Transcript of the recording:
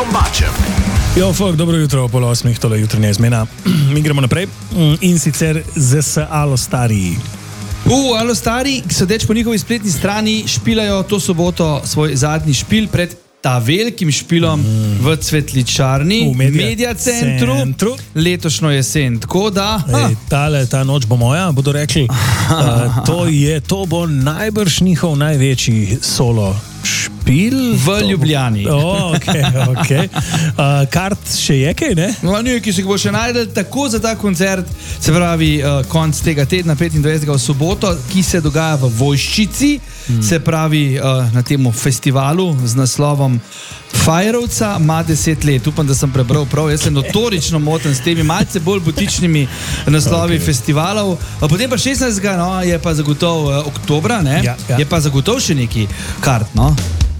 Kovačem. Jo, folk, dobro jutro, pol 8, tole jutranja izmena. Mi gremo naprej in sicer z Alostari. Alostari, sodeč po njihovi spletni strani, špilajo to soboto svoj zadnji špil pred ta velikim špilom v Cvetličarni, v Media Centru, letošnjo jesen. Tako da... Ta noč bo moja, bodo rekli. To bo najbrž njihov največji solo špil. V Ljubljani. Okay. Kart še je kaj, ne? Ki se bo še najdel tako za ta koncert, se pravi konc tega tedna, 25. v soboto, ki se dogaja v Vojščici, se pravi na temu festivalu z naslovom Fajrovca ima 10 let. Upam, da sem prebral prav. Jaz se notorično motim s temi malce bolj butičnimi naslovi festivalov. Potem pa 16. je pa zagotov oktobra, ne? Ja. Je pa zagotov še neki kart, no?